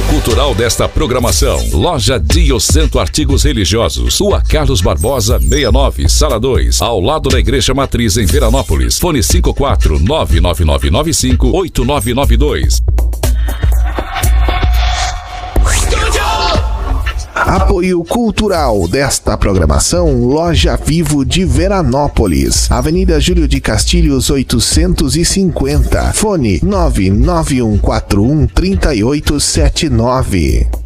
cultural desta programação. Loja Dio Santo Artigos Religiosos. Rua Carlos Barbosa, 69, Sala 2. Ao lado da Igreja Matriz em Veranópolis. Fone 54-99995-8992. Apoio cultural desta programação, Loja Vivo de Veranópolis, Avenida Júlio de Castilhos 850, fone 991413879.